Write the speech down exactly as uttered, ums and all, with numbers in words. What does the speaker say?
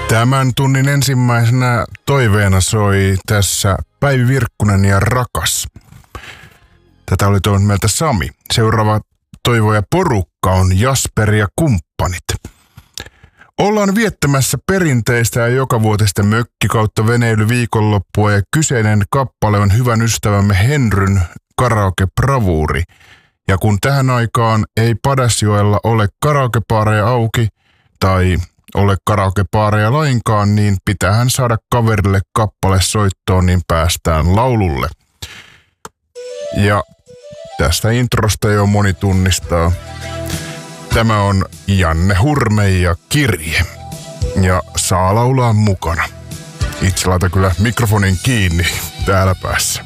Tämän tunnin ensimmäisenä toiveena soi tässä Päivi Virkkunen ja Rakas. Tätä oli tuonut meiltä Sami. Seuraava toivoja porukka on Jasper ja kumppanit. Ollaan viettämässä perinteistä ja jokavuotista mökki kautta veneilyviikonloppua ja kyseinen kappale on hyvän ystävämme Henryn karaoke-bravuuri. Ja kun tähän aikaan ei Padasjoella ole karaokebaareja auki tai ole karaokebaareja lainkaan, niin pitäähän saada kaverille kappale soittoon, niin päästään laululle. Ja tästä introsta jo moni tunnistaa. Tämä on Janne Hurme ja Kirje. Ja saa laulaa mukana. Itse laita kyllä mikrofonin kiinni täällä päässä.